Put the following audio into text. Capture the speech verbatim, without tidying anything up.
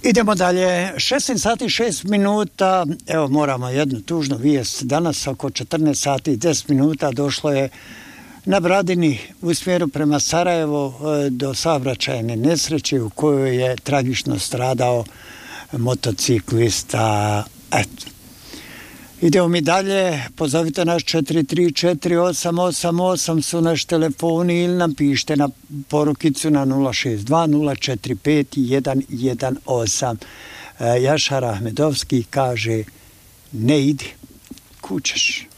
Idemo dalje, šesnaest sati šest minuta, evo moramo jednu tužnu vijest. Danas oko četrnaest sati i deset minuta došlo je na Bradini u smjeru prema Sarajevu do saobraćajne nesreće u kojoj je tragično stradao motociklista. Eto. Idemo mi dalje, pozovite nas četiri tri četiri osam osam osam su naš telefoni ili nam pišite na porukicu na nula šest dva nula četiri pet jedan jedan osam. Jašar Ahmedovski kaže, ne idi, kućeš.